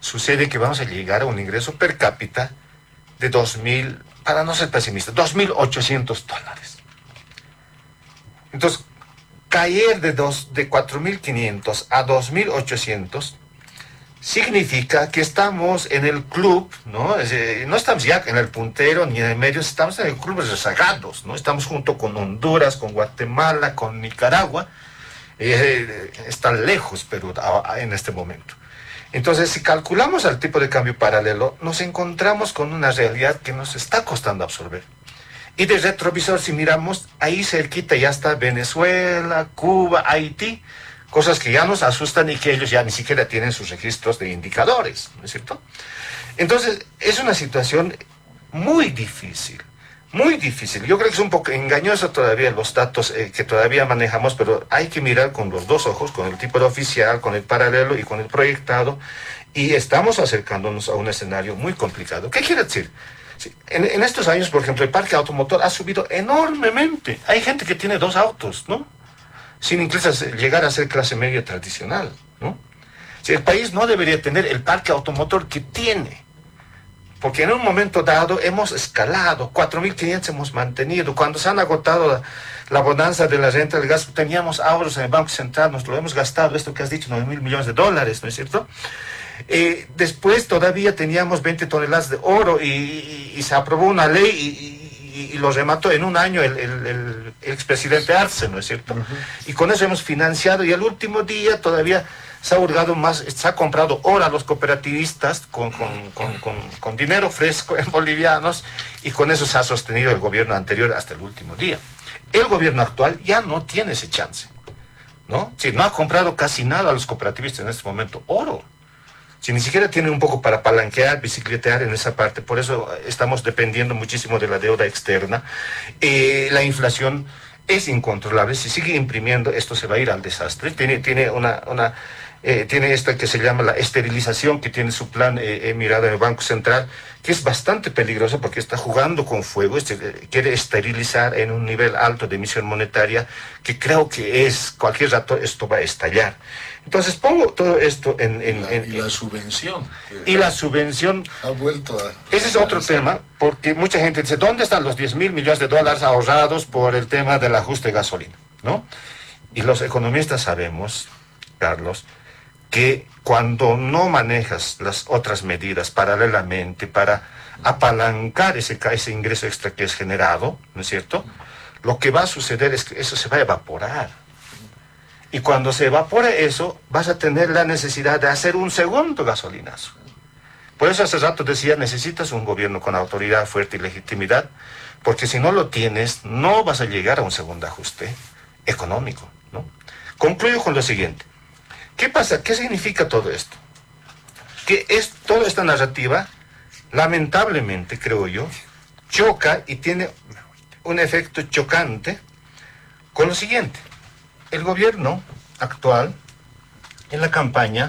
sucede que vamos a llegar a un ingreso per cápita de 2.000, para no ser pesimista, $2.800. Entonces, caer de 4.500 a 2.800 significa que estamos en el club, ¿no? No estamos ya en el puntero ni en el medio, estamos en el club rezagados, ¿no? Estamos junto con Honduras, con Guatemala, con Nicaragua. Está lejos Perú en este momento. Entonces, si calculamos el tipo de cambio paralelo, nos encontramos con una realidad que nos está costando absorber. Y de retrovisor, si miramos, ahí cerquita ya está Venezuela, Cuba, Haití, cosas que ya nos asustan y que ellos ya ni siquiera tienen sus registros de indicadores, ¿no es cierto? Entonces, es una situación muy difícil, muy difícil. Yo creo que es un poco engañoso todavía los datos que todavía manejamos, pero hay que mirar con los dos ojos, con el tipo de oficial, con el paralelo y con el proyectado, y estamos acercándonos a un escenario muy complicado. ¿Qué quiere decir? Sí, en estos años, por ejemplo, el parque automotor ha subido enormemente. Hay gente que tiene 2 autos, ¿no? Sin incluso llegar a ser clase media tradicional, ¿no? Si el país no debería tener el parque automotor que tiene, porque en un momento dado hemos escalado, 4.500 hemos mantenido, cuando se han agotado la bonanza de la renta del gas, teníamos ahorros en el Banco Central, nos lo hemos gastado, esto que has dicho, $9.000 millones, ¿no es cierto? Después todavía teníamos 20 toneladas de oro y se aprobó una ley y lo remató en un año el expresidente Arce, ¿no es cierto? Y con eso hemos financiado, y el último día todavía se ha hurgado más, se ha comprado oro a los cooperativistas con dinero fresco en bolivianos, y con eso se ha sostenido el gobierno anterior hasta el último día. El gobierno actual ya no tiene ese chance, ¿no? Si no ha comprado casi nada a los cooperativistas en este momento, oro. Si ni siquiera tiene un poco para palanquear, bicicletear en esa parte, por eso estamos dependiendo muchísimo de la deuda externa. La inflación es incontrolable, si sigue imprimiendo esto se va a ir al desastre. Tiene esta que se llama la esterilización, que tiene su plan mirado en el Banco Central, que es bastante peligroso porque está jugando con fuego, quiere esterilizar en un nivel alto de emisión monetaria, que creo que cualquier rato esto va a estallar. Entonces pongo todo esto y la subvención. Y la subvención Ha vuelto a... Ese es otro tema, porque mucha gente dice, ¿dónde están los $10.000 millones ahorrados por el tema del ajuste de gasolina? ¿No? Y los economistas sabemos, Carlos, que cuando no manejas las otras medidas paralelamente para apalancar ese ingreso extra que es generado, ¿no es cierto? Lo que va a suceder es que eso se va a evaporar. Y cuando se evapore eso, vas a tener la necesidad de hacer un segundo gasolinazo. Por eso hace rato decía, necesitas un gobierno con autoridad fuerte y legitimidad, porque si no lo tienes, no vas a llegar a un segundo ajuste económico, ¿no? Concluyo con lo siguiente. ¿Qué pasa? ¿Qué significa todo esto? Que toda esta narrativa, lamentablemente, creo yo, choca y tiene un efecto chocante con lo siguiente. El gobierno actual, en la campaña,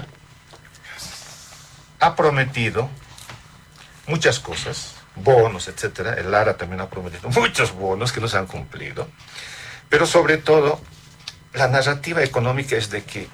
ha prometido muchas cosas, bonos, etcétera. El Lara también ha prometido muchos bonos que no se han cumplido. Pero sobre todo, la narrativa económica es de que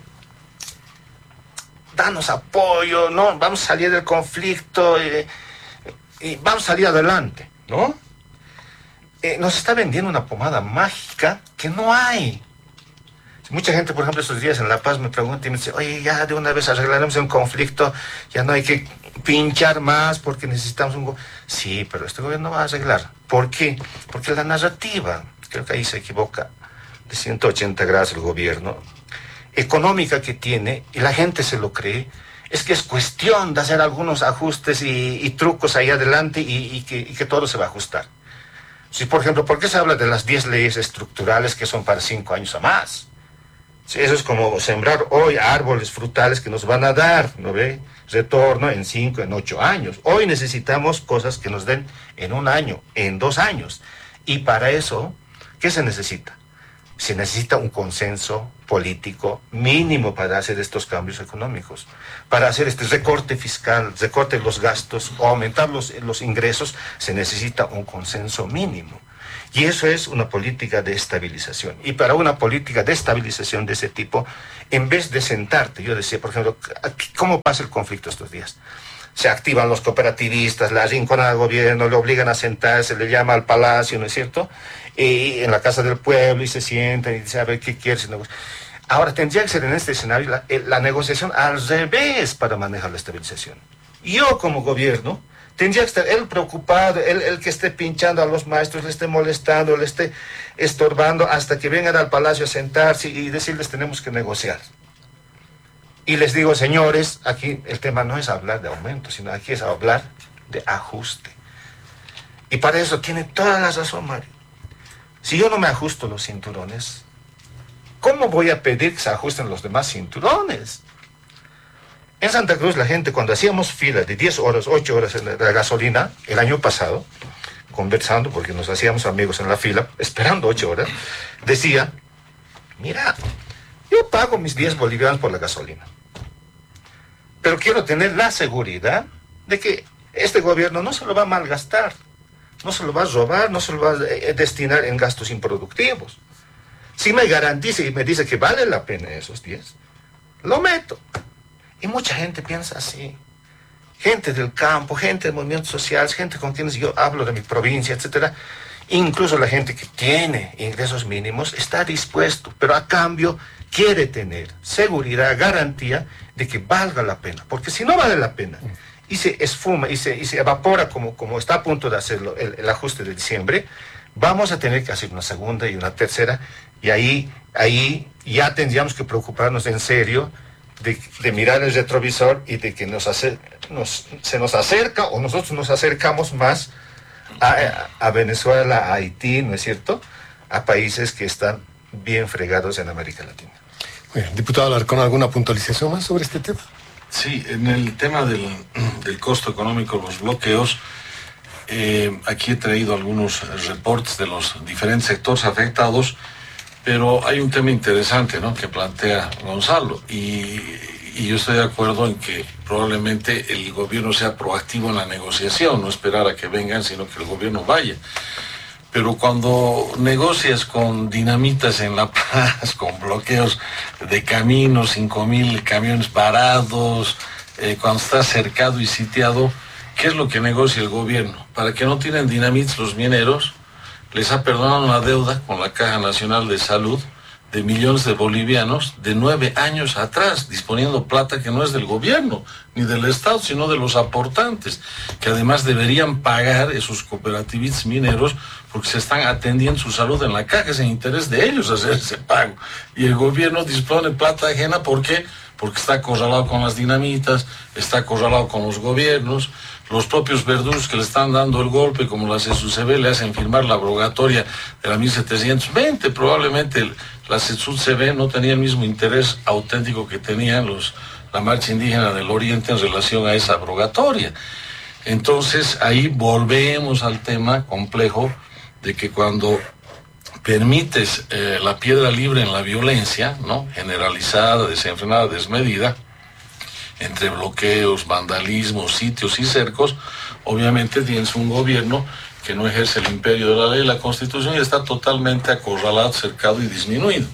danos apoyo, ¿no? Vamos a salir del conflicto y vamos a salir adelante, ¿no? Nos está vendiendo una pomada mágica que no hay. Mucha gente, por ejemplo, estos días en La Paz me pregunta y me dice, oye, ya de una vez arreglaremos un conflicto, ya no hay que pinchar más porque necesitamos un... Sí, pero este gobierno va a arreglar. ¿Por qué? Porque la narrativa, creo que ahí se equivoca, de 180 grados el gobierno, económica que tiene, y la gente se lo cree, es que es cuestión de hacer algunos ajustes y trucos ahí adelante y que todo se va a ajustar. Si, por ejemplo, ¿por qué se habla de las 10 leyes estructurales que son para 5 años o más? Sí, eso es como sembrar hoy árboles frutales que nos van a dar, ¿no ve?, retorno en 5, en 8 años. Hoy necesitamos cosas que nos den en 1 año, en 2 años. Y para eso, ¿qué se necesita? Se necesita un consenso político mínimo para hacer estos cambios económicos. Para hacer este recorte fiscal, recorte los gastos o aumentar los ingresos, se necesita un consenso mínimo. Y eso es una política de estabilización. Y para una política de estabilización de ese tipo, en vez de sentarte, yo decía, por ejemplo, ¿cómo pasa el conflicto estos días? Se activan los cooperativistas, la arrinconan al gobierno, le obligan a sentarse, le llama al palacio, ¿no es cierto? Y en la casa del pueblo y se sientan y dicen, a ver, ¿qué quieres? Ahora, tendría que ser en este escenario la negociación al revés para manejar la estabilización. Yo como gobierno tendría que estar él preocupado, el que esté pinchando a los maestros, le esté molestando, le esté estorbando hasta que vengan al palacio a sentarse y decirles tenemos que negociar. Y les digo, señores, aquí el tema no es hablar de aumento, sino aquí es hablar de ajuste. Y para eso tiene toda la razón, Mario. Si yo no me ajusto los cinturones, ¿cómo voy a pedir que se ajusten los demás cinturones? En Santa Cruz la gente, cuando hacíamos fila de 10 horas, 8 horas en la gasolina, el año pasado, conversando, porque nos hacíamos amigos en la fila, esperando 8 horas, decía, mira, yo pago mis 10 bolivianos por la gasolina, pero quiero tener la seguridad de que este gobierno no se lo va a malgastar, no se lo va a robar, no se lo va a destinar en gastos improductivos. Si me garantiza y me dice que vale la pena esos 10, lo meto. Y mucha gente piensa así. Gente del campo, gente de movimientos sociales, gente con quienes yo hablo de mi provincia, etcétera. Incluso la gente que tiene ingresos mínimos está dispuesto, pero a cambio quiere tener seguridad, garantía de que valga la pena. Porque si no vale la pena y se esfuma y se evapora como está a punto de hacerlo el ajuste de diciembre, vamos a tener que hacer una segunda y una tercera, y ahí ya tendríamos que preocuparnos en serio de mirar el retrovisor y de que se nos acerca o nosotros nos acercamos más a Venezuela, a Haití, ¿no es cierto?, a países que están bien fregados en América Latina. Bueno, diputado Alarcón, ¿alguna puntualización más sobre este tema? Sí, en el tema del costo económico, los bloqueos, aquí he traído algunos reportes de los diferentes sectores afectados, pero hay un tema interesante, ¿no?, que plantea Gonzalo, y yo estoy de acuerdo en que probablemente el gobierno sea proactivo en la negociación, no esperar a que vengan, sino que el gobierno vaya. Pero cuando negocias con dinamitas en La Paz, con bloqueos de caminos, 5,000 camiones varados, cuando está cercado y sitiado, ¿qué es lo que negocia el gobierno? Para que no tienen dinamitas los mineros, les ha perdonado una deuda con la Caja Nacional de Salud de millones de bolivianos de 9 años atrás, disponiendo plata que no es del gobierno ni del Estado, sino de los aportantes, que además deberían pagar esos cooperativistas mineros porque se están atendiendo su salud en la caja, es en interés de ellos hacer ese pago. Y el gobierno dispone plata ajena, ¿por qué? Porque está acorralado con las dinamitas, está acorralado con los gobiernos. Los propios verdugos que le están dando el golpe, como la CESUCB, le hacen firmar la abrogatoria de la 1720. Probablemente la CESUCB no tenía el mismo interés auténtico que tenían la marcha indígena del Oriente en relación a esa abrogatoria. Entonces, ahí volvemos al tema complejo de que cuando permites la piedra libre en la violencia, ¿no?, generalizada, desenfrenada, desmedida, entre bloqueos, vandalismos, sitios y cercos, obviamente tienes un gobierno que no ejerce el imperio de la ley y la Constitución y está totalmente acorralado, cercado y disminuido.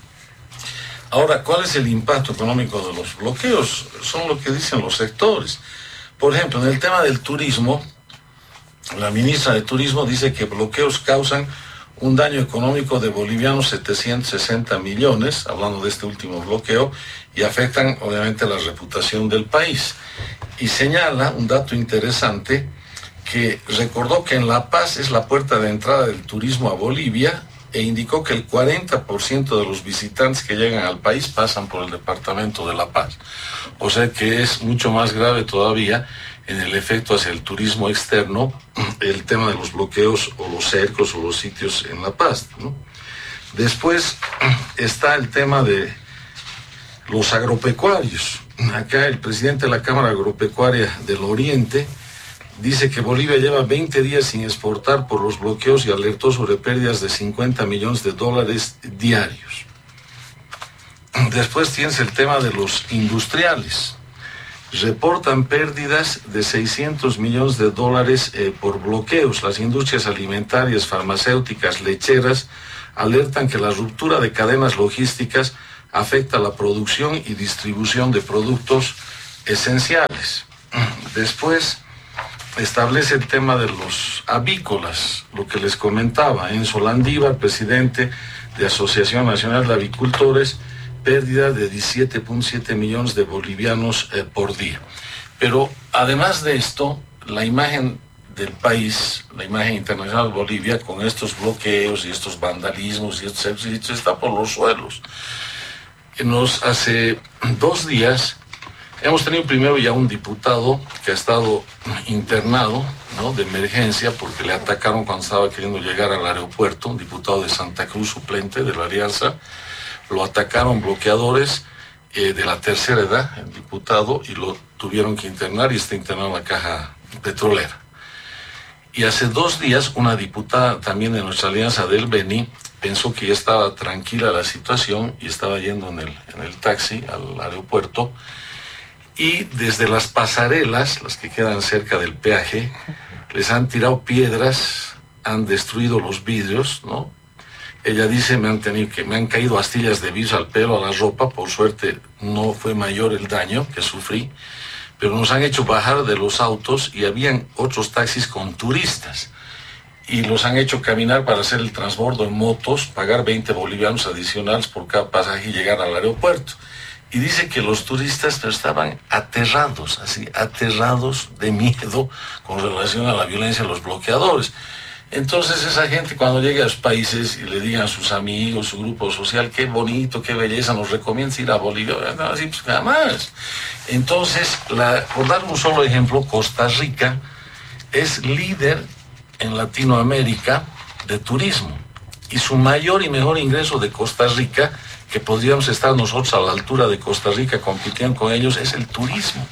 Ahora, ¿cuál es el impacto económico de los bloqueos? Son lo que dicen los sectores. Por ejemplo, en el tema del turismo, la ministra de Turismo dice que bloqueos causan un daño económico de bolivianos 760 millones, hablando de este último bloqueo, y afectan obviamente la reputación del país. Y señala un dato interesante, que recordó que en La Paz es la puerta de entrada del turismo a Bolivia, e indicó que el 40% de los visitantes que llegan al país pasan por el departamento de La Paz. O sea que es mucho más grave todavía en el efecto hacia el turismo externo, el tema de los bloqueos o los cercos o los sitios en La Paz, ¿no? Después está el tema de los agropecuarios. Acá el presidente de la Cámara Agropecuaria del Oriente dice que Bolivia lleva 20 días sin exportar por los bloqueos y alertó sobre pérdidas de $50 millones diarios. Después tienes el tema de los industriales. reportan pérdidas de $600 millones por bloqueos. Las industrias alimentarias, farmacéuticas, lecheras alertan que la ruptura de cadenas logísticas afecta la producción y distribución de productos esenciales. Después establece el tema de los avícolas, lo que les comentaba. Enzo Landívar, presidente de Asociación Nacional de Avicultores, pérdida de 17.7 millones de bolivianos por día. Pero además de esto, la imagen del país, la imagen internacional de Bolivia, con estos bloqueos y estos vandalismos y estos hechos, está por los suelos. Hace 2 días hemos tenido primero ya un diputado que ha estado internado, ¿no?, de emergencia porque le atacaron cuando estaba queriendo llegar al aeropuerto, un diputado de Santa Cruz, suplente de la Alianza. Lo atacaron bloqueadores de la tercera edad, el diputado, y lo tuvieron que internar y está internado en la caja petrolera. Y hace 2 días una diputada también de nuestra alianza del Beni pensó que ya estaba tranquila la situación y estaba yendo en el taxi al aeropuerto, y desde las pasarelas, las que quedan cerca del peaje, les han tirado piedras, han destruido los vidrios, ¿no? Ella dice, me han caído astillas de vidrio al pelo, a la ropa. Por suerte no fue mayor el daño que sufrí, pero nos han hecho bajar de los autos y habían otros taxis con turistas y los han hecho caminar para hacer el transbordo en motos, pagar 20 bolivianos adicionales por cada pasaje y llegar al aeropuerto. Y dice que los turistas estaban aterrados, así, aterrados de miedo con relación a la violencia de los bloqueadores. Entonces esa gente, cuando llegue a los países y le digan a sus amigos, su grupo social, qué bonito, qué belleza, nos recomiendan ir a Bolivia, no, así pues jamás. Entonces, por dar un solo ejemplo, Costa Rica es líder en Latinoamérica de turismo, y su mayor y mejor ingreso de Costa Rica, que podríamos estar nosotros a la altura de Costa Rica compitiendo con ellos, es el turismo.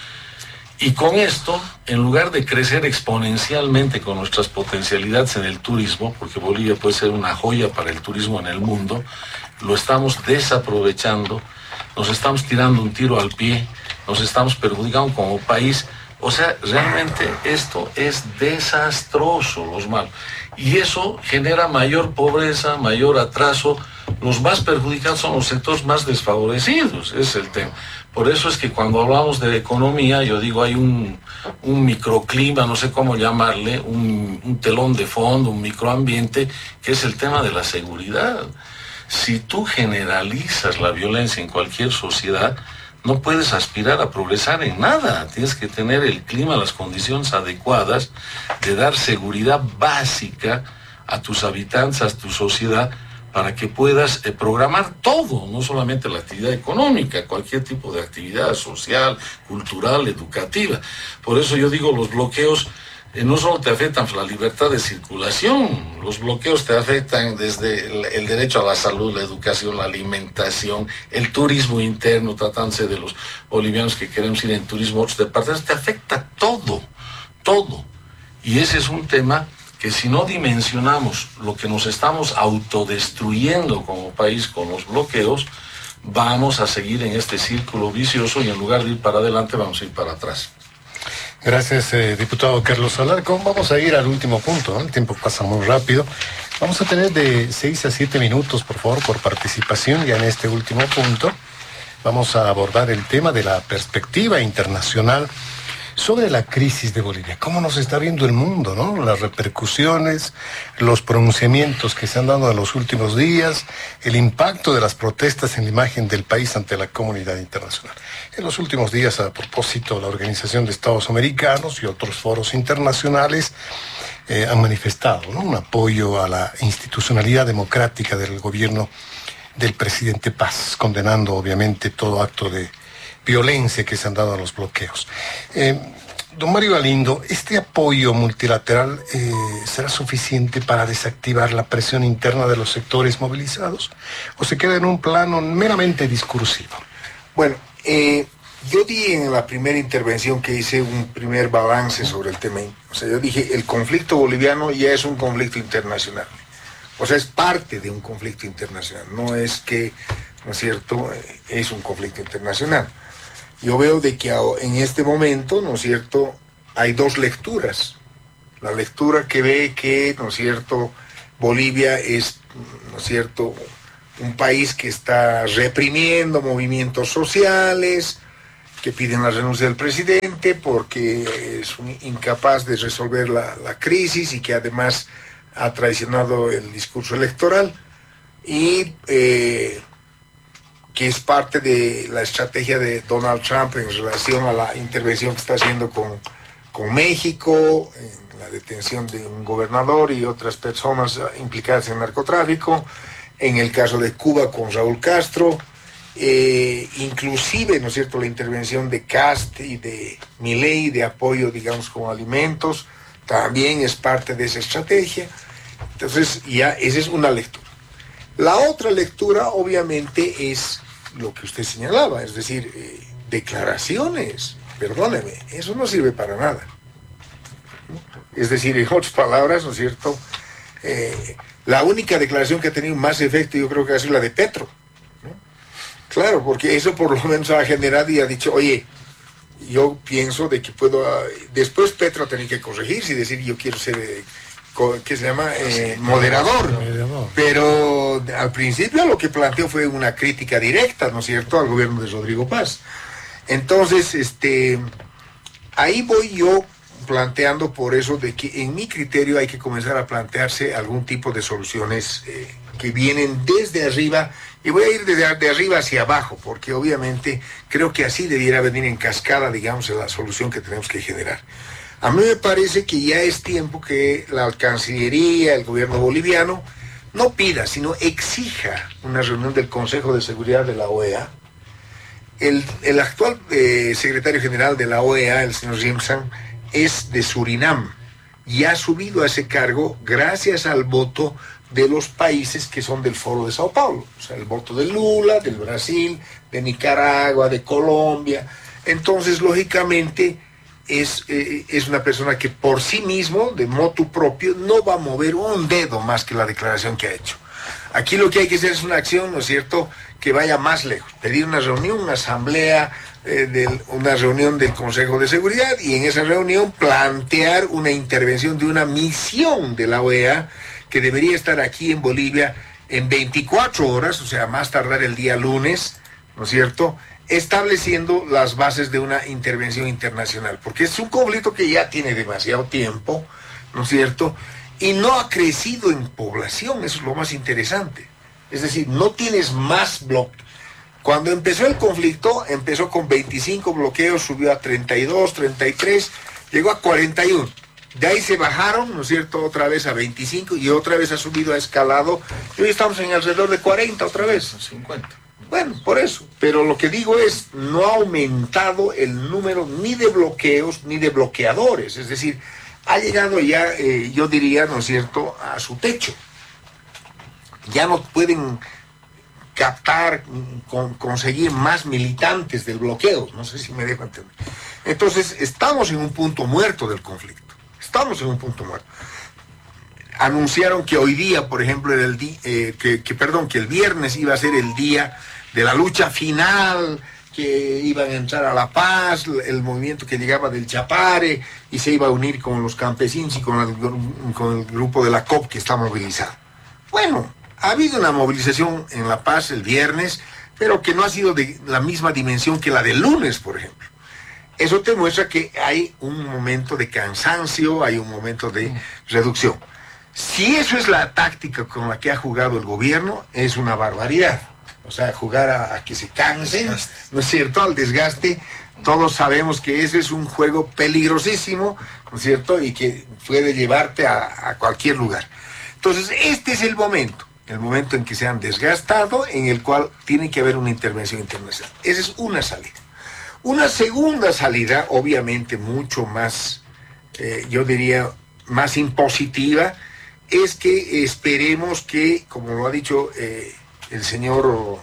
Y con esto, en lugar de crecer exponencialmente con nuestras potencialidades en el turismo, porque Bolivia puede ser una joya para el turismo en el mundo, lo estamos desaprovechando, nos estamos tirando un tiro al pie, nos estamos perjudicando como país. O sea, realmente esto es desastroso, los malos. Y eso genera mayor pobreza, mayor atraso. Los más perjudicados son los sectores más desfavorecidos, ese es el tema. Por eso es que cuando hablamos de economía, yo digo, hay un microclima, no sé cómo llamarle, un telón de fondo, un microambiente, que es el tema de la seguridad. Si tú generalizas la violencia en cualquier sociedad, no puedes aspirar a progresar en nada. Tienes que tener el clima, las condiciones adecuadas de dar seguridad básica a tus habitantes, a tu sociedad, para que puedas programar todo, no solamente la actividad económica, cualquier tipo de actividad social, cultural, educativa. Por eso yo digo, los bloqueos no solo te afectan la libertad de circulación, los bloqueos te afectan desde el derecho a la salud, la educación, la alimentación, el turismo interno, tratándose de los bolivianos que queremos ir en turismo a otros departamentos, te afecta todo, todo. Y ese es un tema que si no dimensionamos lo que nos estamos autodestruyendo como país con los bloqueos, vamos a seguir en este círculo vicioso y en lugar de ir para adelante vamos a ir para atrás. Gracias, diputado Carlos Alarcón. Vamos a ir al último punto, ¿no? El tiempo pasa muy rápido. Vamos a tener de 6 a 7 minutos, por favor, por participación. Ya en este último punto vamos a abordar el tema de la perspectiva internacional sobre la crisis de Bolivia. ¿Cómo nos está viendo el mundo, no? Las repercusiones, los pronunciamientos que se han dado en los últimos días, el impacto de las protestas en la imagen del país ante la comunidad internacional. En los últimos días, a propósito, la Organización de Estados Americanos y otros foros internacionales han manifestado, ¿no?, un apoyo a la institucionalidad democrática del gobierno del presidente Paz, condenando obviamente todo acto de violencia que se han dado a los bloqueos. Don Mario Galindo, ¿este apoyo multilateral será suficiente para desactivar la presión interna de los sectores movilizados? ¿O se queda en un plano meramente discursivo? Bueno, yo di en la primera intervención que hice un primer balance sobre el tema. O sea, yo dije, el conflicto boliviano ya es un conflicto internacional. O sea, es parte de un conflicto internacional. No es que, ¿no es cierto?, es un conflicto internacional. yo veo de que en este momento, ¿no es cierto?, hay dos lecturas. La lectura que ve que, ¿no es cierto?, Bolivia es, ¿no es cierto?, un país que está reprimiendo movimientos sociales, que piden la renuncia del presidente porque es incapaz de resolver la crisis y que además ha traicionado el discurso electoral y que es parte de la estrategia de Donald Trump en relación a la intervención que está haciendo con México, en la detención de un gobernador y otras personas implicadas en narcotráfico, en el caso de Cuba con Raúl Castro, inclusive, ¿no es cierto?, la intervención de Cast y de Milei de apoyo, digamos, con alimentos, también es parte de esa estrategia. Entonces, ya esa es una lectura. La otra lectura, obviamente, es lo que usted señalaba, es decir, declaraciones, perdóneme, eso no sirve para nada. Es decir, en otras palabras, ¿no es cierto?, la única declaración que ha tenido más efecto yo creo que ha sido la de Petro, ¿no? Claro, porque eso por lo menos ha generado y ha dicho, oye, yo pienso de que puedo... Después Petro ha tenido que corregirse y decir, yo quiero ser, ¿qué se llama? Moderador. Pero al principio lo que planteó fue una crítica directa, ¿no es cierto?, al gobierno de Rodrigo Paz. Entonces, ahí voy yo planteando por eso de que en mi criterio hay que comenzar a plantearse algún tipo de soluciones que vienen desde arriba, y voy a ir de arriba hacia abajo, porque obviamente creo que así debiera venir en cascada, digamos, la solución que tenemos que generar. A mí me parece que ya es tiempo que la Cancillería, el gobierno boliviano, no pida, sino exija una reunión del Consejo de Seguridad de la OEA. El actual secretario general de la OEA, el señor Rimsan, es de Surinam y ha subido a ese cargo gracias al voto de los países que son del Foro de Sao Paulo, o sea, el voto de Lula, del Brasil, de Nicaragua, de Colombia. Entonces, lógicamente, es una persona que por sí mismo, de motu propio, no va a mover un dedo más que la declaración que ha hecho. Aquí lo que hay que hacer es una acción, ¿no es cierto?, que vaya más lejos, pedir una reunión, una asamblea, una reunión del Consejo de Seguridad y en esa reunión plantear una intervención de una misión de la OEA que debería estar aquí en Bolivia en 24 horas, o sea, más tardar el día lunes, ¿no es cierto?, estableciendo las bases de una intervención internacional, porque es un conflicto que ya tiene demasiado tiempo, ¿no es cierto?, y no ha crecido en población, eso es lo más interesante. Es decir, no tienes más bloqueos. Cuando empezó el conflicto, empezó con 25 bloqueos, subió a 32, 33, llegó a 41. De ahí se bajaron, ¿no es cierto?, otra vez a 25 y otra vez ha subido, ha escalado. Y hoy estamos en alrededor de 40 otra vez. 50. Bueno, por eso. Pero lo que digo es, no ha aumentado el número ni de bloqueos ni de bloqueadores. Es decir, ha llegado ya, yo diría, ¿no es cierto?, a su techo. Ya no pueden captar, conseguir más militantes del bloqueo. No sé si me dejo entender. Entonces, estamos en un punto muerto del conflicto. Estamos en un punto muerto. Anunciaron que hoy día, por ejemplo, era que el viernes iba a ser el día de la lucha final, que iban a entrar a La Paz, el movimiento que llegaba del Chapare, y se iba a unir con los campesinos y con el grupo de la COP que está movilizado. Bueno, ha habido una movilización en La Paz el viernes, pero que no ha sido de la misma dimensión que la del lunes, por ejemplo. Eso te muestra que hay un momento de cansancio, hay un momento de reducción. Si eso es la táctica con la que ha jugado el gobierno, es una barbaridad. O sea, jugar a que se cansen, ¿no es cierto?, al desgaste. Todos sabemos que ese es un juego peligrosísimo, ¿no es cierto?, y que puede llevarte a cualquier lugar. Entonces, este es el momento en que se han desgastado, en el cual tiene que haber una intervención internacional. Esa es una salida. Una segunda salida, obviamente mucho más, yo diría, más impositiva, es que esperemos que, como lo ha dicho el señor,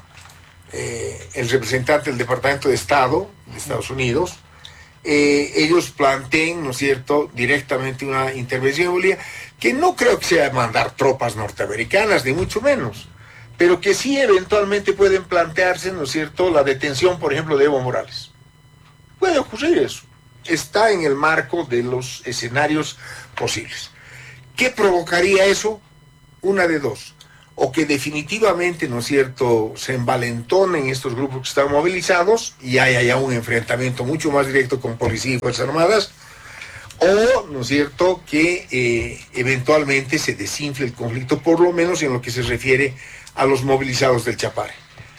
el representante del Departamento de Estado de Estados Unidos, ellos planteen, ¿no es cierto?, directamente una intervención en Bolivia, que no creo que sea mandar tropas norteamericanas, ni mucho menos, pero que sí eventualmente pueden plantearse, ¿no es cierto?, la detención, por ejemplo, de Evo Morales. Puede ocurrir eso. Está en el marco de los escenarios posibles. ¿Qué provocaría eso? Una de dos. O que definitivamente, ¿no es cierto?, se envalentonen estos grupos que están movilizados y haya ya un enfrentamiento mucho más directo con policía y Fuerzas Armadas, o, ¿no es cierto?, que eventualmente se desinfle el conflicto, por lo menos en lo que se refiere a los movilizados del Chapare.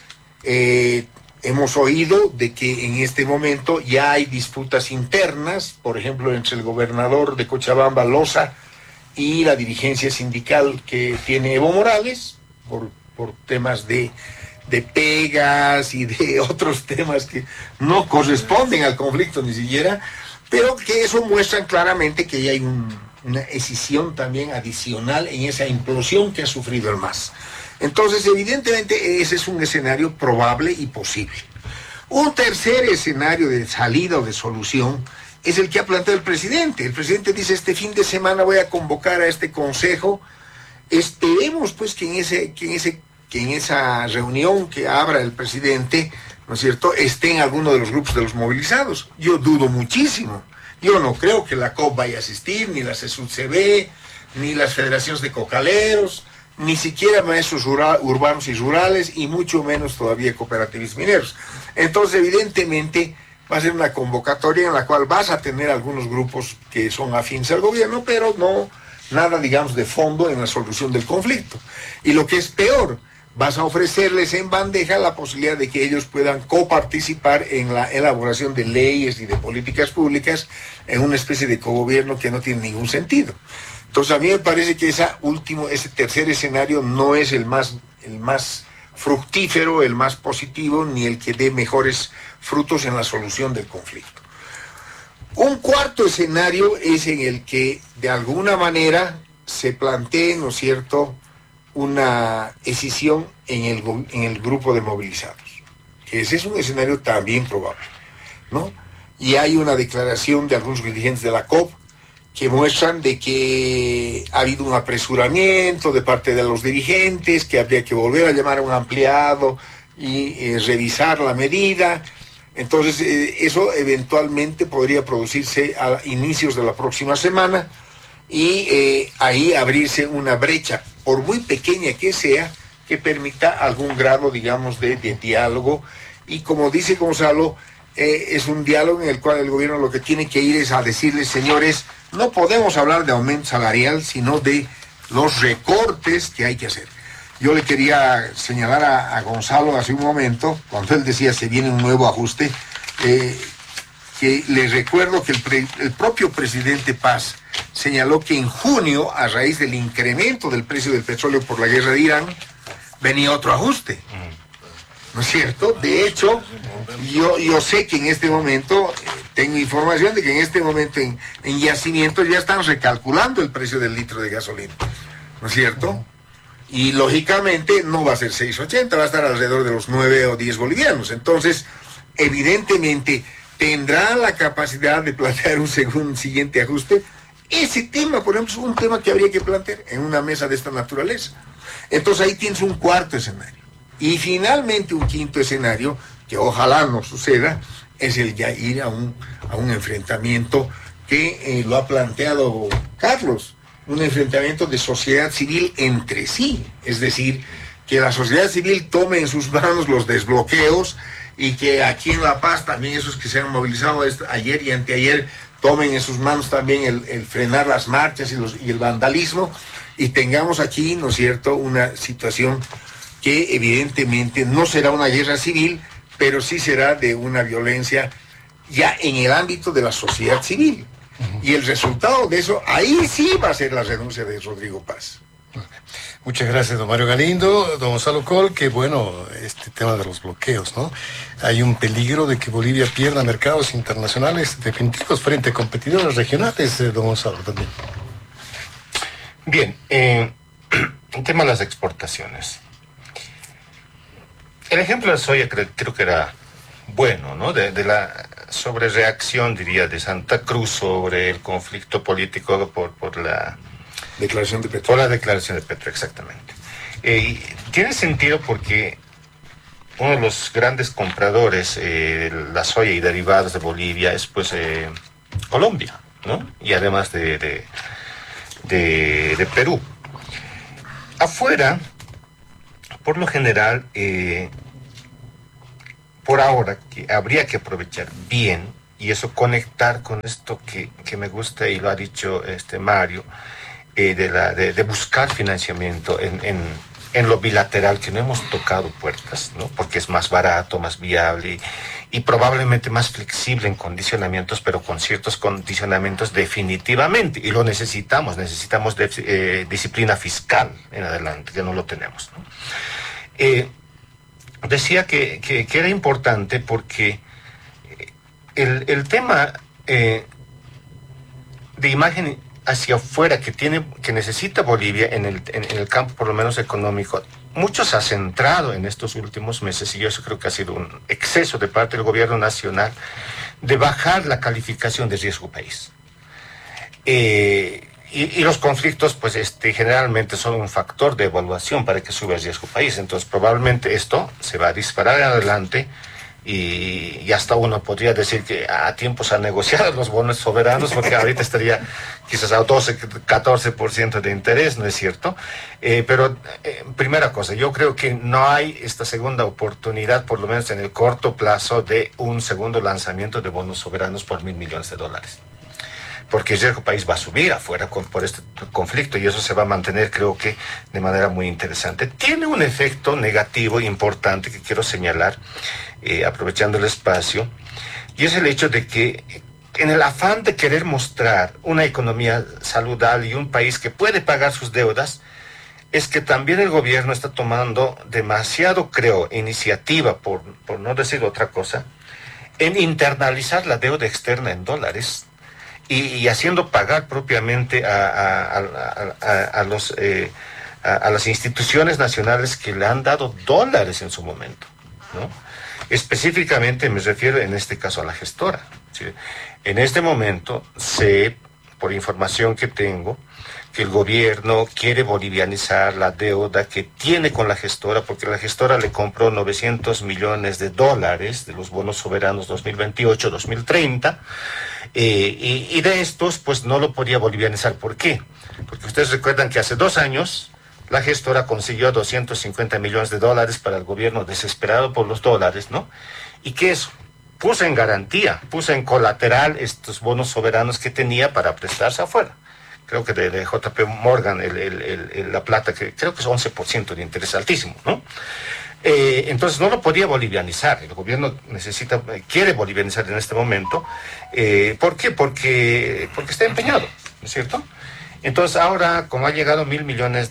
Hemos oído de que en este momento ya hay disputas internas, por ejemplo, entre el gobernador de Cochabamba, Loza, y la dirigencia sindical que tiene Evo Morales, por temas de pegas y de otros temas que no corresponden al conflicto ni siquiera, pero que eso muestran claramente que ya hay una escisión también adicional en esa implosión que ha sufrido el MAS. Entonces, evidentemente, ese es un escenario probable y posible. Un tercer escenario de salida o de solución es el que ha planteado el presidente. El presidente dice, este fin de semana voy a convocar a este consejo. Esperemos, pues, que en esa reunión que abra el presidente, ¿no es cierto?, estén algunos de los grupos de los movilizados. Yo dudo muchísimo. Yo no creo que la COP vaya a asistir, ni la CESUD-CB, ni las federaciones de cocaleros, ni siquiera maestros urbanos y rurales, y mucho menos todavía cooperativistas mineros. Entonces, evidentemente, va a ser una convocatoria en la cual vas a tener algunos grupos que son afines al gobierno, pero no nada, digamos, de fondo en la solución del conflicto. Y lo que es peor, vas a ofrecerles en bandeja la posibilidad de que ellos puedan coparticipar en la elaboración de leyes y de políticas públicas en una especie de cogobierno que no tiene ningún sentido. Entonces, a mí me parece que ese tercer escenario no es el más fructífero, el más positivo, ni el que dé mejores frutos en la solución del conflicto. Un cuarto escenario es en el que, de alguna manera, se plantee, ¿no es cierto?, una escisión en el grupo de movilizados. Que ese es un escenario también probable, ¿no? Y hay una declaración de algunos dirigentes de la COP que muestran de que ha habido un apresuramiento de parte de los dirigentes, que habría que volver a llamar a un ampliado y revisar la medida. Entonces, eso eventualmente podría producirse a inicios de la próxima semana y ahí abrirse una brecha, por muy pequeña que sea, que permita algún grado, digamos, de diálogo. Y como dice Gonzalo, es un diálogo en el cual el gobierno lo que tiene que ir es a decirles, señores, no podemos hablar de aumento salarial, sino de los recortes que hay que hacer. Yo le quería señalar a Gonzalo hace un momento, cuando él decía se viene un nuevo ajuste, que les recuerdo que el propio presidente Paz señaló que en junio, a raíz del incremento del precio del petróleo por la guerra de Irán, venía otro ajuste. ¿No es cierto? De hecho, yo sé que en este momento, tengo información de que en este momento en yacimientos ya están recalculando el precio del litro de gasolina. ¿No es cierto? Y lógicamente no va a ser 6.80, va a estar alrededor de los 9 o 10 bolivianos. Entonces, evidentemente, tendrá la capacidad de plantear un siguiente ajuste. Ese tema, por ejemplo, es un tema que habría que plantear en una mesa de esta naturaleza. Entonces ahí tienes un cuarto escenario. Y finalmente un quinto escenario, que ojalá no suceda, es el ya ir a un enfrentamiento que lo ha planteado Carlos, un enfrentamiento de sociedad civil entre sí. Es decir, que la sociedad civil tome en sus manos los desbloqueos y que aquí en La Paz también esos que se han movilizado ayer y anteayer tomen en sus manos también el frenar las marchas y el vandalismo, y tengamos aquí, ¿no es cierto?, una situación que evidentemente no será una guerra civil, pero sí será de una violencia ya en el ámbito de la sociedad civil. Y el resultado de eso, ahí sí va a ser la renuncia de Rodrigo Paz. Muchas gracias, don Mario Galindo. Don Gonzalo Col, que bueno, este tema de los bloqueos, ¿no? Hay un peligro de que Bolivia pierda mercados internacionales definitivos frente a competidores regionales, don Gonzalo, también. Bien, el tema de las exportaciones. El ejemplo de soya creo que era bueno, ¿no? De la sobrereacción, diría, de Santa Cruz sobre el conflicto político por la declaración de Petro. Por la declaración de Petro, exactamente. Y tiene sentido porque uno de los grandes compradores la soya y derivados de Bolivia es pues Colombia, ¿no? Y además de Perú. Afuera, por lo general, por ahora, que habría que aprovechar bien y eso conectar con esto que me gusta y lo ha dicho Mario, de buscar financiamiento en lo bilateral, que no hemos tocado puertas, ¿no? Porque es más barato, más viable y probablemente más flexible en condicionamientos, pero con ciertos condicionamientos definitivamente. Y lo necesitamos disciplina fiscal en adelante, que no lo tenemos, ¿no? Decía que era importante porque el tema de imagen hacia afuera que necesita Bolivia en el campo por lo menos económico, mucho se ha centrado en estos últimos meses y yo eso creo que ha sido un exceso de parte del gobierno nacional de bajar la calificación de riesgo país. Y los conflictos, pues, generalmente son un factor de evaluación para que suba el riesgo país. Entonces, probablemente esto se va a disparar en adelante y hasta uno podría decir que a tiempo se han negociado los bonos soberanos, porque ahorita estaría quizás a 12, 14% de interés, ¿no es cierto? Pero, primera cosa, yo creo que no hay esta segunda oportunidad, por lo menos en el corto plazo, de un segundo lanzamiento de bonos soberanos por $1.000 millones. Porque el riesgo país va a subir afuera por este conflicto y eso se va a mantener, creo que, de manera muy interesante. Tiene un efecto negativo importante que quiero señalar, aprovechando el espacio, y es el hecho de que en el afán de querer mostrar una economía saludable y un país que puede pagar sus deudas, es que también el gobierno está tomando demasiado, creo, iniciativa, por no decir otra cosa, en internalizar la deuda externa en dólares, y haciendo pagar propiamente a las instituciones nacionales que le han dado dólares en su momento, ¿no? Específicamente me refiero en este caso a la gestora, ¿sí? En este momento sé, por información que tengo, que el gobierno quiere bolivianizar la deuda que tiene con la gestora, porque la gestora le compró $900 millones de los bonos soberanos 2028-2030, y de estos, pues no lo podía bolivianizar. ¿Por qué? Porque ustedes recuerdan que hace 2 años la gestora consiguió $250 millones para el gobierno, desesperado por los dólares, ¿no? ¿Y qué es? Puso en garantía, puso en colateral estos bonos soberanos que tenía para prestarse afuera. Creo que de JP Morgan, la plata, que creo que es 11% de interés, altísimo, ¿no? Entonces no lo podía bolivianizar. El gobierno quiere bolivianizar en este momento. ¿Por qué? Porque está empeñado, ¿no es cierto? Entonces ahora, como ha llegado $1.000 millones,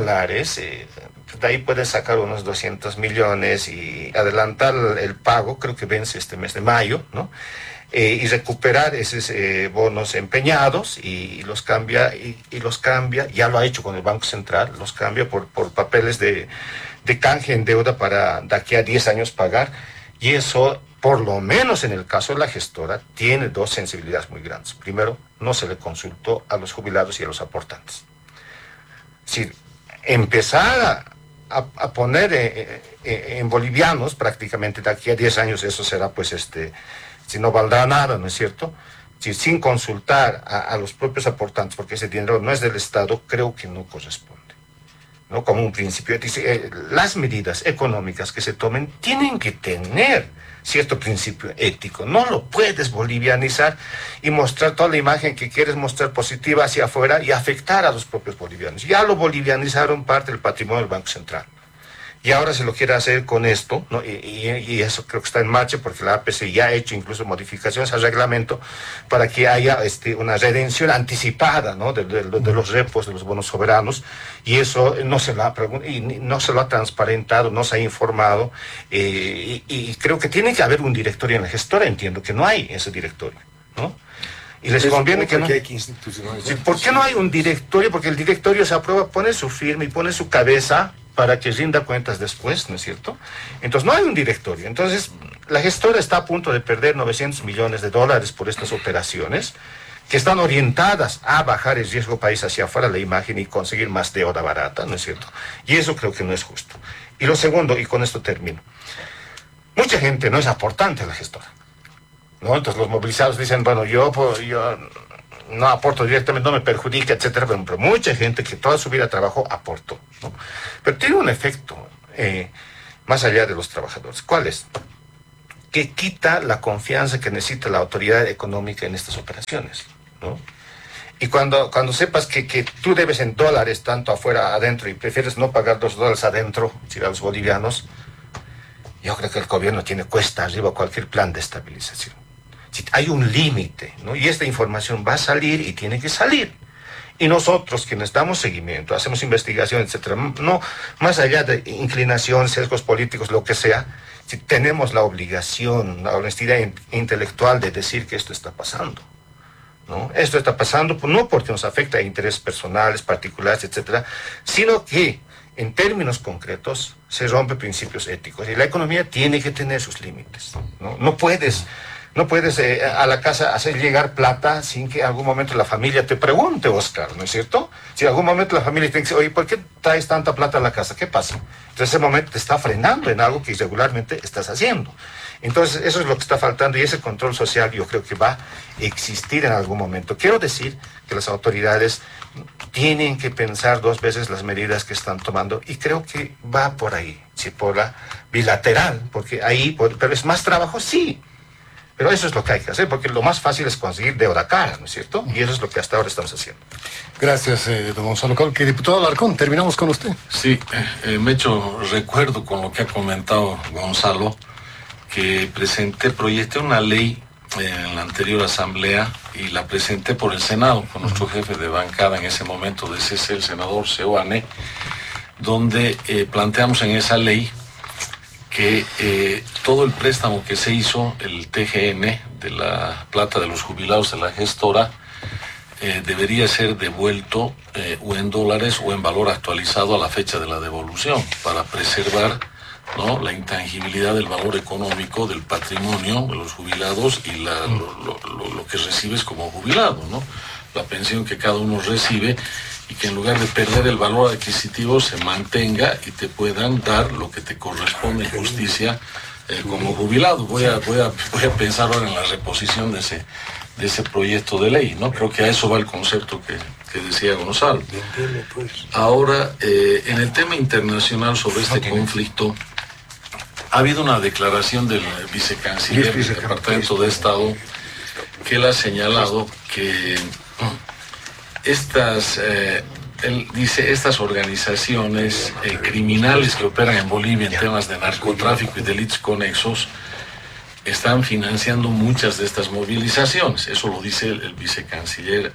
de ahí puede sacar unos 200 millones y adelantar el pago, creo que vence este mes de mayo, ¿no? Y recuperar esos bonos empeñados y los cambia, ya lo ha hecho con el Banco Central, los cambia por papeles de canje en deuda para de aquí a 10 años pagar, y eso, por lo menos en el caso de la gestora, tiene 2 sensibilidades muy grandes. Primero, no se le consultó a los jubilados y a los aportantes. Si empezar a poner en bolivianos, prácticamente de aquí a 10 años, eso será pues si no valdrá nada, ¿no es cierto? Si sin consultar a los propios aportantes, porque ese dinero no es del Estado, creo que no corresponde, ¿no? Como un principio. Dice, las medidas económicas que se tomen tienen que tener cierto principio ético. No lo puedes bolivianizar y mostrar toda la imagen que quieres mostrar positiva hacia afuera y afectar a los propios bolivianos. Ya lo bolivianizaron parte del patrimonio del Banco Central. Y ahora se lo quiere hacer con esto, ¿no? Y eso creo que está en marcha, porque la APC ya ha hecho incluso modificaciones al reglamento para que haya una redención anticipada, ¿no? de los repos de los bonos soberanos, y eso no se lo ha transparentado, no se ha informado, y creo que tiene que haber un directorio en la gestora. Entiendo que no hay ese directorio, ¿no? Y les conviene que no. Hay que institucionalizar. ¿Por qué no hay un directorio? Porque el directorio se aprueba, pone su firma y pone su cabeza para que rinda cuentas después, ¿no es cierto? Entonces no hay un directorio. Entonces la gestora está a punto de perder $900 millones por estas operaciones que están orientadas a bajar el riesgo país hacia afuera, la imagen, y conseguir más deuda barata, ¿no es cierto? Y eso creo que no es justo. Y lo segundo, y con esto termino, mucha gente no es aportante a la gestora, ¿no? Entonces los movilizados dicen, bueno, yo no aporto directamente, no me perjudica, etcétera, pero mucha gente que toda su vida trabajó, aportó, ¿no? Pero tiene un efecto más allá de los trabajadores. ¿Cuál es? Que quita la confianza que necesita la autoridad económica en estas operaciones, ¿no? Y cuando sepas que tú debes en dólares tanto afuera adentro y prefieres no pagar $2 adentro, si a los bolivianos, yo creo que el gobierno tiene cuesta arriba cualquier plan de estabilización. Si hay un límite, ¿no? Y esta información va a salir y tiene que salir. Y nosotros, quienes damos seguimiento, hacemos investigación, etcétera, no, más allá de inclinación, sesgos políticos, lo que sea, si tenemos la obligación, la honestidad intelectual de decir que esto está pasando, ¿no? Esto está pasando no porque nos afecta a intereses personales, particulares, etcétera, sino que en términos concretos se rompe principios éticos y la economía tiene que tener sus límites, ¿no? No puedes a la casa hacer llegar plata sin que en algún momento la familia te pregunte, Oscar, ¿no es cierto? Si en algún momento la familia te dice, oye, ¿por qué traes tanta plata a la casa? ¿Qué pasa? Entonces ese momento te está frenando en algo que irregularmente estás haciendo. Entonces eso es lo que está faltando y ese control social yo creo que va a existir en algún momento. Quiero decir que las autoridades tienen que pensar 2 veces las medidas que están tomando y creo que va por ahí, si por la bilateral, porque ahí, pero es más trabajo, sí. Pero eso es lo que hay que hacer, porque lo más fácil es conseguir deuda cara, ¿no es cierto? Y eso es lo que hasta ahora estamos haciendo. Gracias, don Gonzalo Colque. Diputado Alarcón, terminamos con usted. Sí, me he hecho recuerdo con lo que ha comentado Gonzalo, que proyecté una ley en la anterior asamblea y la presenté por el Senado con nuestro jefe de bancada en ese momento de CC, el senador Seoane, donde planteamos en esa ley que todo el préstamo que se hizo, el TGN, de la plata de los jubilados de la gestora, debería ser devuelto o en dólares o en valor actualizado a la fecha de la devolución para preservar, ¿no?, la intangibilidad del valor económico del patrimonio de los jubilados y lo que recibes como jubilado, ¿no? La pensión que cada uno recibe y que en lugar de perder el valor adquisitivo se mantenga y te puedan dar lo que te corresponde en justicia como jubilado. Voy a pensar ahora en la reposición de ese proyecto de ley, ¿no? Creo que a eso va el concepto que decía Gonzalo. Ahora, en el tema internacional sobre este conflicto, ha habido una declaración del vicecanciller del Departamento de Estado que él ha señalado que él dice, estas organizaciones criminales que operan en Bolivia en temas de narcotráfico y delitos conexos están financiando muchas de estas movilizaciones. Eso lo dice el vicecanciller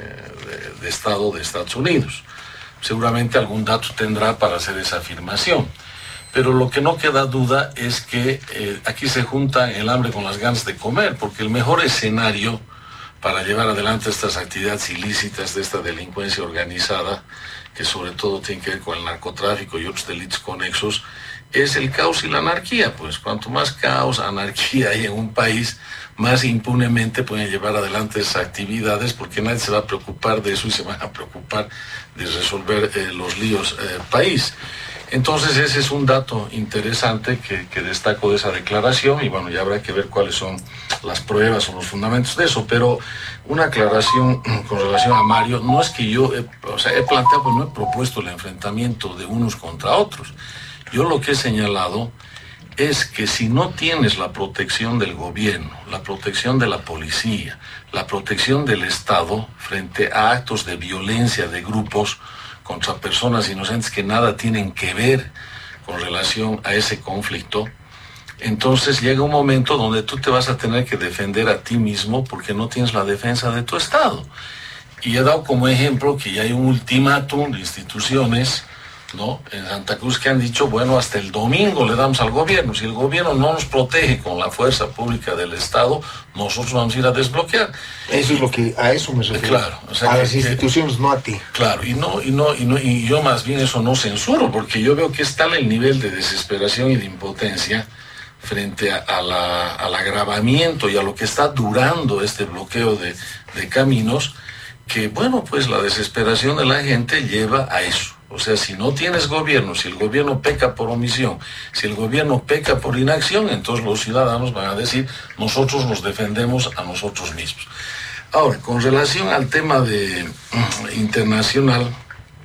de Estado de Estados Unidos. Seguramente algún dato tendrá para hacer esa afirmación. Pero lo que no queda duda es que aquí se junta el hambre con las ganas de comer, porque el mejor escenario para llevar adelante estas actividades ilícitas de esta delincuencia organizada, que sobre todo tiene que ver con el narcotráfico y otros delitos conexos, es el caos y la anarquía. Pues cuanto más caos, anarquía hay en un país, más impunemente pueden llevar adelante esas actividades, porque nadie se va a preocupar de eso y se van a preocupar de resolver los líos país. Entonces ese es un dato interesante que destaco de esa declaración y bueno, ya habrá que ver cuáles son las pruebas o los fundamentos de eso, pero una aclaración con relación a Mario, no es que yo he planteado, pues no he propuesto el enfrentamiento de unos contra otros. Yo lo que he señalado es que si no tienes la protección del gobierno, la protección de la policía, la protección del Estado frente a actos de violencia de grupos contra personas inocentes que nada tienen que ver con relación a ese conflicto, entonces llega un momento donde tú te vas a tener que defender a ti mismo porque no tienes la defensa de tu Estado. Y he dado como ejemplo que ya hay un ultimátum de instituciones, ¿no?, en Santa Cruz que han dicho, bueno, hasta el domingo le damos al gobierno. Si el gobierno no nos protege con la fuerza pública del Estado, nosotros vamos a ir a desbloquear. Eso es lo que, a eso me refiero. Claro, o sea, a las instituciones, no a ti. Claro, y yo más bien eso no censuro, porque yo veo que es tal el nivel de desesperación y de impotencia frente al agravamiento y a lo que está durando este bloqueo de caminos, que bueno, pues la desesperación de la gente lleva a eso, O sea, si no tienes gobierno, si el gobierno peca por omisión, si el gobierno peca por inacción, entonces los ciudadanos van a decir, nosotros nos defendemos a nosotros mismos. Ahora, con relación al tema internacional,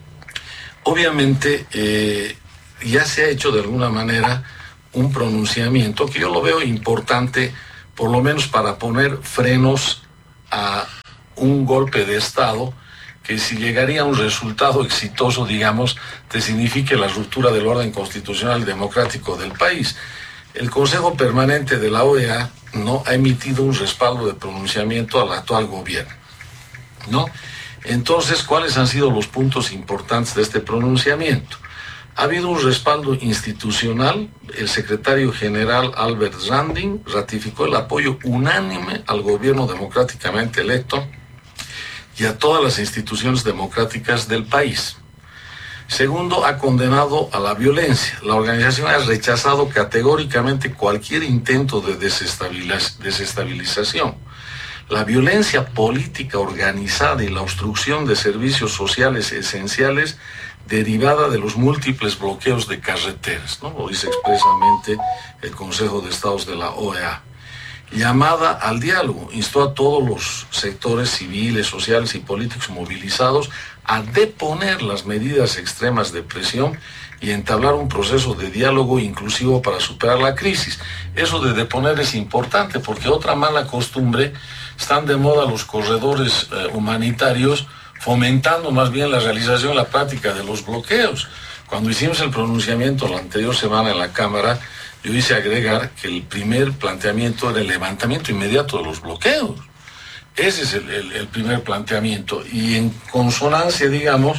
obviamente ya se ha hecho de alguna manera un pronunciamiento que yo lo veo importante, por lo menos para poner frenos a un golpe de Estado que, si llegaría a un resultado exitoso, digamos, te signifique la ruptura del orden constitucional y democrático del país. El Consejo Permanente de la OEA no ha emitido un respaldo de pronunciamiento al actual gobierno, ¿no? Entonces, ¿cuáles han sido los puntos importantes de este pronunciamiento? Ha habido un respaldo institucional. El secretario general Albert Zanding ratificó el apoyo unánime al gobierno democráticamente electo y a todas las instituciones democráticas del país. Segundo, ha condenado a la violencia. La organización ha rechazado categóricamente cualquier intento de desestabilización. La violencia política organizada y la obstrucción de servicios sociales esenciales derivada de los múltiples bloqueos de carreteras, ¿no? Lo dice expresamente el Consejo de Estados de la OEA. Llamada al diálogo, instó a todos los sectores civiles, sociales y políticos movilizados a deponer las medidas extremas de presión y entablar un proceso de diálogo inclusivo para superar la crisis. Eso de deponer es importante, porque otra mala costumbre, están de moda los corredores humanitarios, fomentando más bien la realización y la práctica de los bloqueos. Cuando hicimos el pronunciamiento la anterior semana en la Cámara, yo hice agregar que el primer planteamiento era el levantamiento inmediato de los bloqueos. Ese es el primer planteamiento. Y en consonancia, digamos,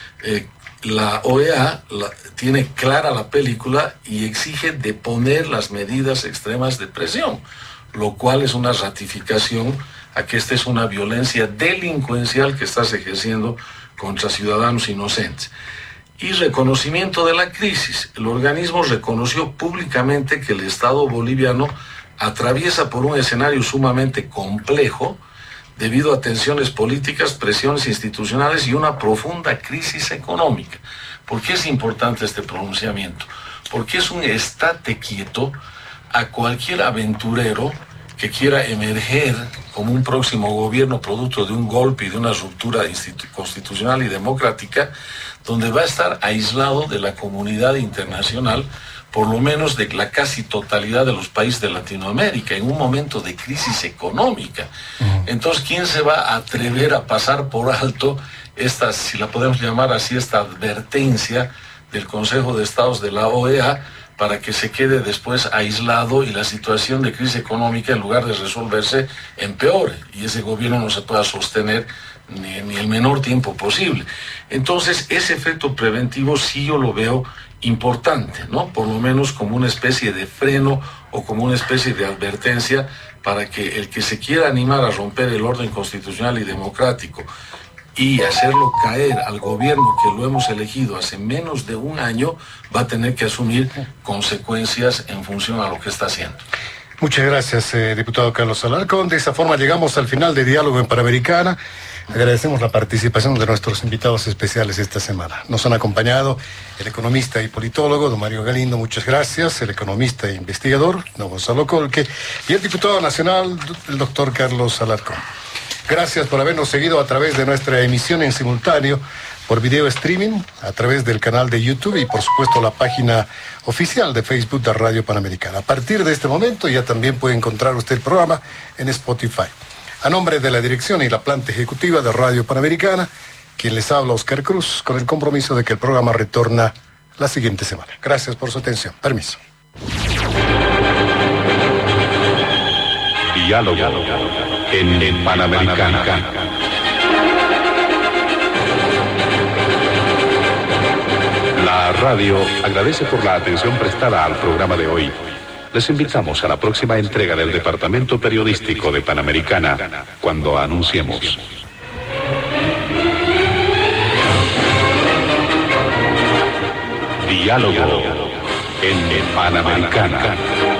la OEA tiene clara la película y exige deponer las medidas extremas de presión, lo cual es una ratificación a que esta es una violencia delincuencial que estás ejerciendo contra ciudadanos inocentes. Y reconocimiento de la crisis. El organismo reconoció públicamente que el Estado boliviano atraviesa por un escenario sumamente complejo debido a tensiones políticas, presiones institucionales y una profunda crisis económica. ¿Por qué es importante este pronunciamiento? Porque es un estate quieto a cualquier aventurero que quiera emerger como un próximo gobierno producto de un golpe y de una ruptura constitucional y democrática, donde va a estar aislado de la comunidad internacional, por lo menos de la casi totalidad de los países de Latinoamérica, en un momento de crisis económica. Entonces, ¿quién se va a atrever a pasar por alto esta, si la podemos llamar así, esta advertencia del Consejo de Estados de la OEA, para que se quede después aislado y la situación de crisis económica, en lugar de resolverse, empeore y ese gobierno no se pueda sostener ni el menor tiempo posible? Entonces, ese efecto preventivo sí yo lo veo importante, ¿no? Por lo menos como una especie de freno o como una especie de advertencia para que el que se quiera animar a romper el orden constitucional y democrático y hacerlo caer al gobierno que lo hemos elegido hace menos de un año, va a tener que asumir consecuencias en función a lo que está haciendo. Muchas gracias, diputado Carlos Alarcón. De esa forma llegamos al final de Diálogo en Panamericana. Agradecemos la participación de nuestros invitados especiales esta semana. Nos han acompañado el economista y politólogo don Mario Galindo, muchas gracias, el economista e investigador don Gonzalo Colque y el diputado nacional, el doctor Carlos Alarcón. Gracias por habernos seguido a través de nuestra emisión en simultáneo por video streaming, a través del canal de YouTube y por supuesto la página oficial de Facebook de Radio Panamericana. A partir de este momento ya también puede encontrar usted el programa en Spotify. A nombre de la dirección y la planta ejecutiva de Radio Panamericana, quien les habla, Oscar Cruz, con el compromiso de que el programa retorna la siguiente semana. Gracias por su atención. Permiso. Diálogo en Panamericana. La radio agradece por la atención prestada al programa de hoy. Les invitamos a la próxima entrega del Departamento Periodístico de Panamericana, cuando anunciemos. Diálogo en Panamericana.